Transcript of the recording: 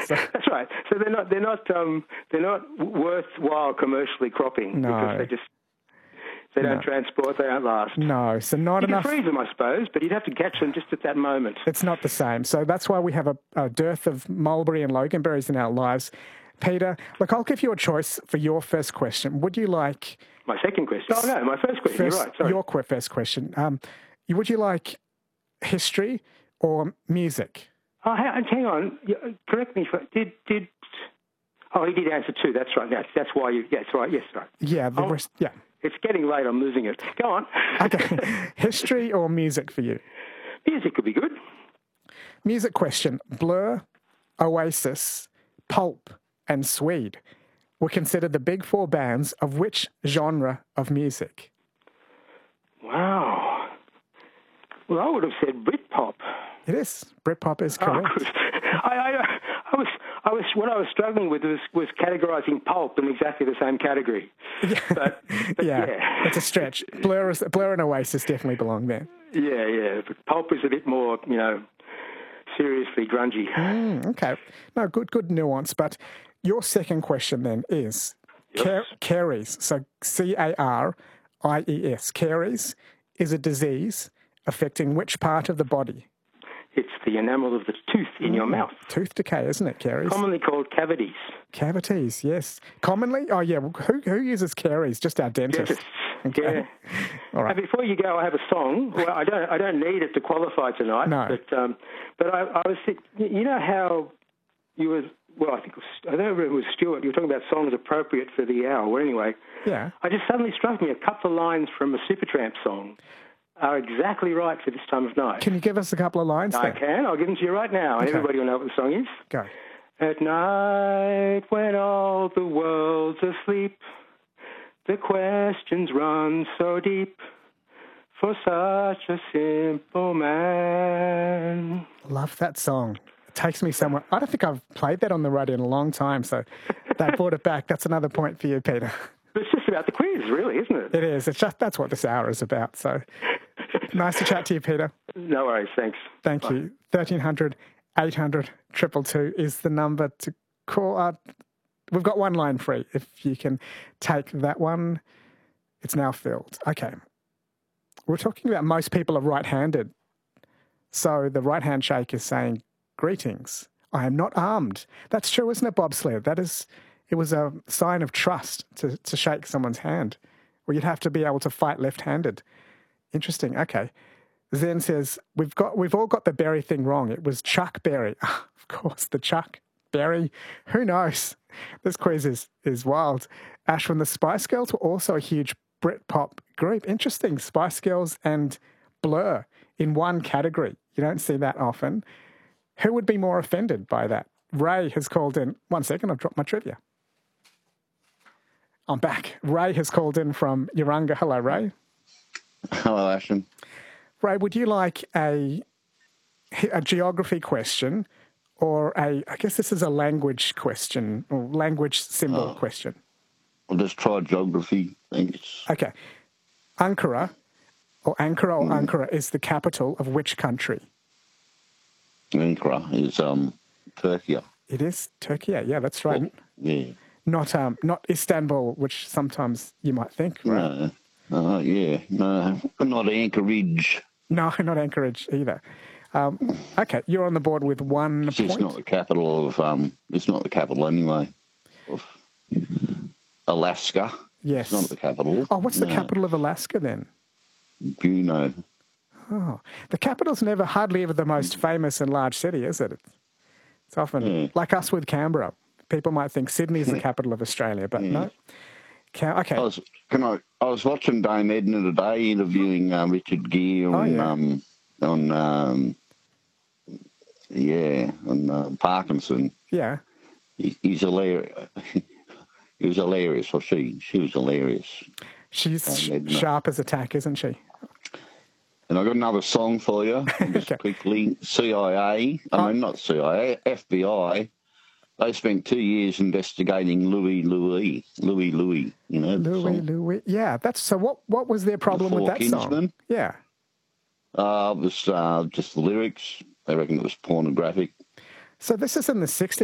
So. That's right. So they're not worthwhile commercially cropping because they don't transport, they don't last. No, so not enough. You can freeze them, I suppose, but you'd have to catch them just at that moment. It's not the same. So that's why we have a dearth of mulberry and loganberries in our lives. Peter, look, I'll give you a choice for your first question. Would you like... My second question? Oh, no, my first question. You're right, sorry. Your first question. Would you like history or music? Oh, hang on. Correct me. Oh, he did answer two. That's right. That's why you... Yes, right. Yes, right. Yeah, yeah. It's getting late. I'm losing it. Go on. Okay. History or music for you? Music could be good. Music question. Blur, Oasis, Pulp, and Swede were considered the big four bands of which genre of music? Wow. Well, I would have said Britpop. It is. Britpop is correct. What I was struggling with was categorising Pulp in exactly the same category. But yeah, it's a stretch. Blur and Oasis definitely belong there. Yeah. But Pulp is a bit more, seriously grungy. Okay. No, good nuance. But your second question then is caries. So Caries. Caries is a disease affecting which part of the body? It's the enamel of the tooth in your mouth. Tooth decay, isn't it, caries? Commonly called cavities. Cavities, yes. Commonly? Oh, yeah. Who uses caries? Just our dentists. Okay. Yeah. All right. And before you go, I have a song. Well, I don't need it to qualify tonight. No. But I was, how you were. Well, I don't know if it was Stuart. You were talking about songs appropriate for the hour. Well, anyway. Yeah. I just suddenly struck me a couple of lines from a Supertramp song are exactly right for this time of night. Can you give us a couple of lines? I can. I'll give them to you right now. Okay. And everybody will know what the song is. Go. At night when all the world's asleep, the questions run so deep for such a simple man. Love that song. It takes me somewhere. I don't think I've played that on the radio in a long time, so that brought it back. That's another point for you, Peter. It's just about the quiz, really, isn't it? It is. That's what this hour is about. So nice to chat to you, Peter. No worries. Thanks. Thank you. 1300 800 222 is the number to call. We've got one line free. If you can take that one, it's now filled. Okay. We're talking about most people are right-handed. So the right handshake is saying, greetings, I am not armed. That's true, isn't it, bobsled? It was a sign of trust to shake someone's hand, or you'd have to be able to fight left-handed. Interesting. Okay. Zen says, we've all got the berry thing wrong. It was Chuck Berry. Of course, the Chuck Berry. Who knows? This quiz is wild. Ashwin, the Spice Girls were also a huge Britpop group. Interesting. Spice Girls and Blur in one category. You don't see that often. Who would be more offended by that? Ray has called in. 1 second, I've dropped my trivia. I'm back. Ray has called in from Urunga. Hello, Ray. Hello, Ashton. Ray, would you like a geography question or I guess this is a language question or language symbol question? I'll just try geography. Thanks. Okay. Ankara Ankara is the capital of which country? Ankara is Turkey. It is Turkey. Yeah, that's right. Oh, yeah. Not Istanbul, which sometimes you might think, right? No, not Anchorage. No, not Anchorage either. Okay, you're on the board with 1 point. It's not the capital of. It's not the capital anyway. Of Alaska. Yes. It's not the capital. Oh, what's the capital of Alaska then? Juneau. Oh, the capital's hardly ever the most famous and large city, is it? It's often like us with Canberra. People might think Sydney's the capital of Australia, but no. Okay. I was watching Dame Edna today interviewing Richard Gere on Parkinson. Yeah. He's hilarious. He was hilarious, or she was hilarious. She's sharp as a tack, isn't she? And I got another song for you, just quickly. Not CIA, FBI. They spent 2 years investigating Louis. You know, Louis. Yeah, that's so. What was their problem with that song? Yeah. It was just the lyrics. They reckon it was pornographic. So this is in the 60s.